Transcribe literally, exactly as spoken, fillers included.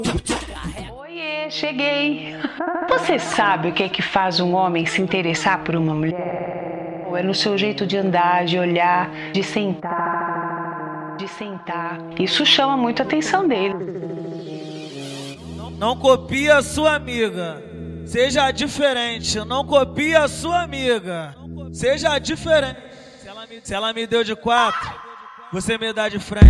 Oiê, cheguei. Você sabe o que é que faz um homem se interessar por uma mulher? É no seu jeito de andar, de olhar, de sentar, de sentar. Isso chama muito a atenção dele. Não copie a sua amiga. Seja diferente. Não copie a sua amiga. Seja diferente. Se ela me, se ela me deu de quatro, você me dá de frente.